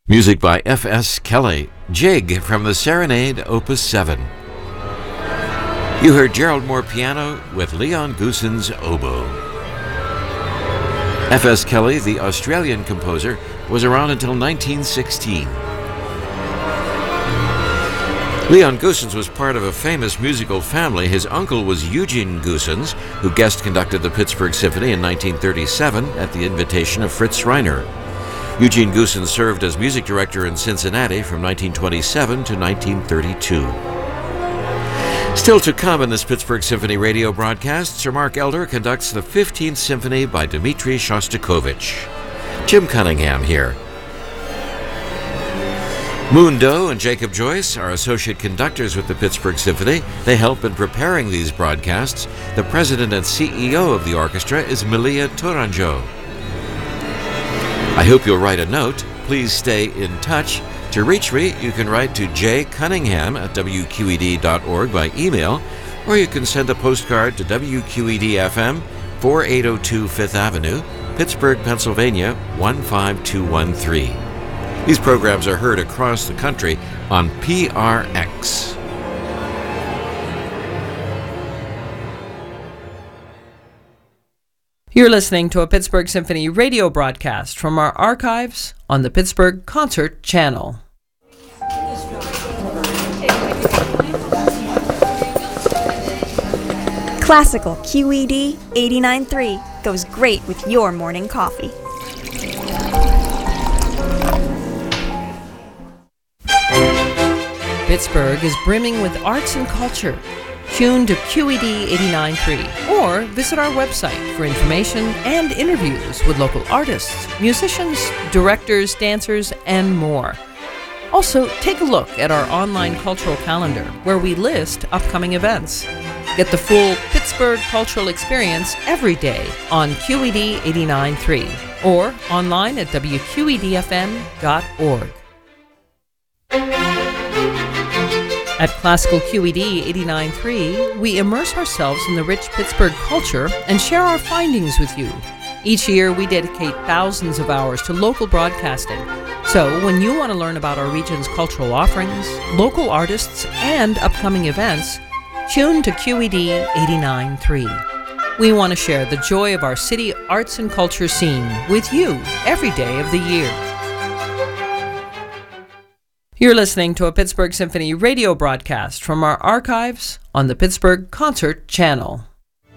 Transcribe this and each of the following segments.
Music by F.S. Kelly, Jig from the Serenade, Opus 7. You heard Gerald Moore piano with Leon Goossens oboe. F.S. Kelly, the Australian composer, was around until 1916. Leon Goossens was part of a famous musical family. His uncle was Eugene Goossens, who guest conducted the Pittsburgh Symphony in 1937 at the invitation of Fritz Reiner. Eugene Goossens served as music director in Cincinnati from 1927 to 1932. Still to come in this Pittsburgh Symphony radio broadcast, Sir Mark Elder conducts the 15th Symphony by Dmitri Shostakovich. Jim Cunningham here. Moon Doe and Jacob Joyce are associate conductors with the Pittsburgh Symphony. They help in preparing these broadcasts. The president and CEO of the orchestra is Milia Tourangeau. I hope you'll write a note. Please stay in touch. To reach me, you can write to jcunningham@wqed.org by email, or you can send a postcard to WQED-FM, 4802 Fifth Avenue, Pittsburgh, Pennsylvania, 15213. These programs are heard across the country on PRX. You're listening to a Pittsburgh Symphony radio broadcast from our archives on the Pittsburgh Concert Channel. Classical QED 89.3 goes great with your morning coffee. Pittsburgh is brimming with arts and culture. Tune to QED 89.3 or visit our website for information and interviews with local artists, musicians, directors, dancers, and more. Also, take a look at our online cultural calendar where we list upcoming events. Get the full Pittsburgh cultural experience every day on QED 89.3 or online at WQEDFM.org. At Classical QED 89.3, we immerse ourselves in the rich Pittsburgh culture and share our findings with you. Each year, we dedicate thousands of hours to local broadcasting. So, when you want to learn about our region's cultural offerings, local artists, and upcoming events, tune to QED 89.3. We want to share the joy of our city arts and culture scene with you every day of the year. You're listening to a Pittsburgh Symphony radio broadcast from our archives on the Pittsburgh Concert Channel.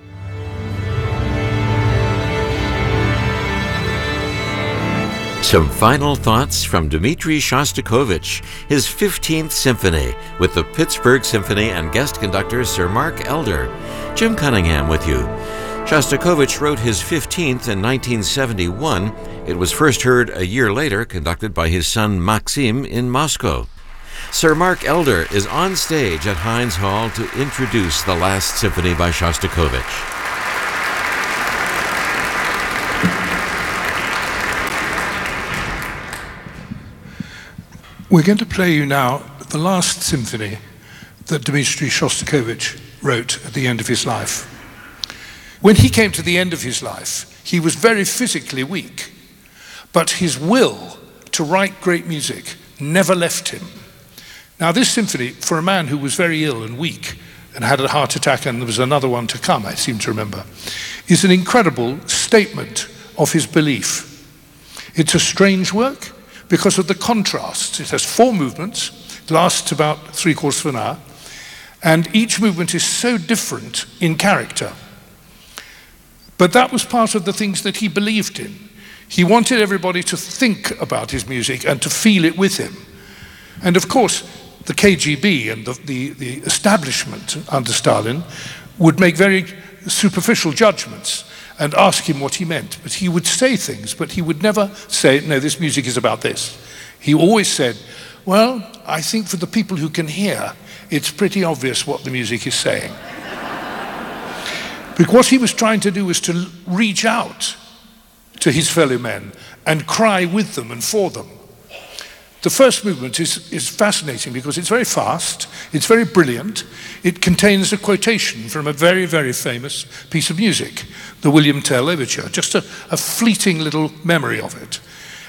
Some final thoughts from Dmitri Shostakovich, his 15th Symphony, with the Pittsburgh Symphony and guest conductor Sir Mark Elder. Jim Cunningham with you. Shostakovich wrote his 15th in 1971. It was first heard a year later, conducted by his son Maxim in Moscow. Sir Mark Elder is on stage at Heinz Hall to introduce the last symphony by Shostakovich. We're going to play you now the last symphony that Dmitri Shostakovich wrote at the end of his life. When he came to the end of his life, he was very physically weak, but his will to write great music never left him. Now, this symphony, for a man who was very ill and weak and had a heart attack, and there was another one to come, I seem to remember, is an incredible statement of his belief. It's a strange work because of the contrasts. It has 4 movements, it lasts about 3/4 of an hour, and each movement is so different in character. But that was part of the things that he believed in. He wanted everybody to think about his music and to feel it with him. And of course, the KGB and the establishment under Stalin would make very superficial judgments and ask him what he meant. But he would say things, but he would never say, no, this music is about this. He always said, well, I think for the people who can hear, it's pretty obvious what the music is saying. Because what he was trying to do was to reach out to his fellow men and cry with them and for them. The first movement is fascinating because it's very fast, it's very brilliant. It contains a quotation from a very, very famous piece of music, the William Tell Overture, just a fleeting little memory of it.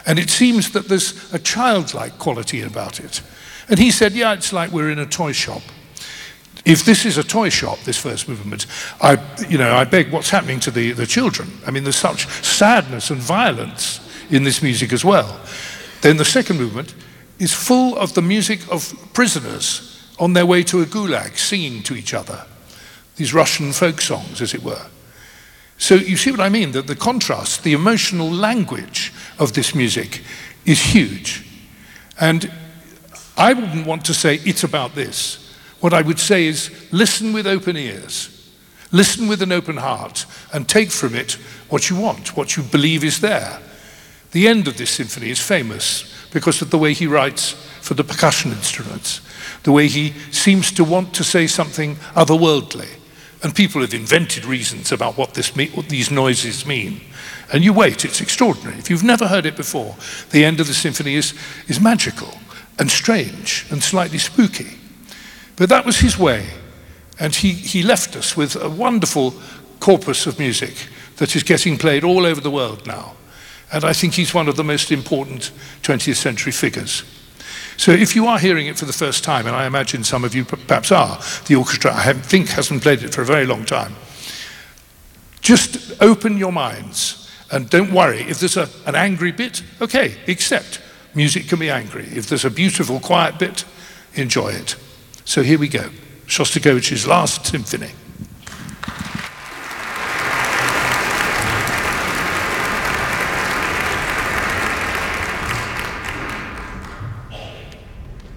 And it seems that there's a childlike quality about it. And he said, yeah, it's like we're in a toy shop. If this is a toy shop, this first movement, I beg, what's happening to the children? I mean, there's such sadness and violence in this music as well. Then the second movement is full of the music of prisoners on their way to a gulag, singing to each other. These Russian folk songs, as it were. So you see what I mean, that the contrast, the emotional language of this music is huge. And I wouldn't want to say it's about this. What I would say is listen with open ears, listen with an open heart, and take from it what you want, what you believe is there. The end of this symphony is famous because of the way he writes for the percussion instruments, the way he seems to want to say something otherworldly. And people have invented reasons about what these noises mean. And you wait, it's extraordinary. If you've never heard it before, the end of the symphony is magical and strange and slightly spooky. But that was his way. And he left us with a wonderful corpus of music that is getting played all over the world now. And I think he's one of the most important 20th century figures. So if you are hearing it for the first time, and I imagine some of you perhaps are, the orchestra I think hasn't played it for a very long time, just open your minds and don't worry. If there's an angry bit, okay, accept. Music can be angry. If there's a beautiful, quiet bit, enjoy it. So here we go, Shostakovich's Last Symphony.